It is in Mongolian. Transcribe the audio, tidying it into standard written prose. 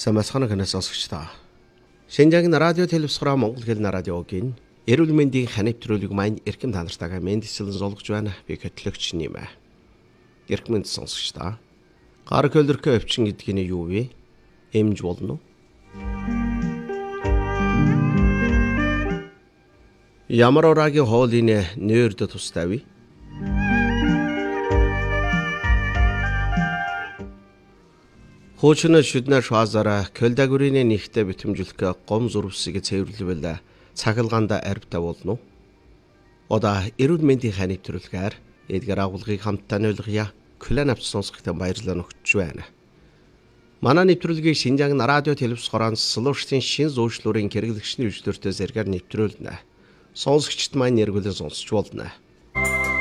Самасхана ханаас сонсогчдоо. Шинжаагийн радио телевизээр Монгол хэлний радиогийн эрүүл мэндийн ханивтруулыг маань эрхэм танартайгаа мэдээлэл золгож байна. Би хөтлөгч нэмэ. Эрхэм сонсогчдоо. Гар хөлөрхөө өвчин гэдэг нь юу вэ? Эмж болно уу? Ямар урагийн хоолны нэрд тустай вэ? Хуучин шүднэр шуазара көлдагүрийн нэгтэ битэмжлэх гом зурвсыг цэвэрлэвэл цахилгаанда арвтай болно. Ода эрүүл мэндийн ханивтруулгаар эдгээр агуулгыг хамтдаа нөлгөе. Клан авч сонсохтой баярлалаа өгч байна. Манай нэвтрүүлгийг Шинжаагийн радио телевиз хорон Слуштын шин зөөчлөрийн хэрэглэгчний өчлөртөө зэрэгээр нэвтрүүлнэ. Сонсогчд маань нэргүүлэн сонсч болно.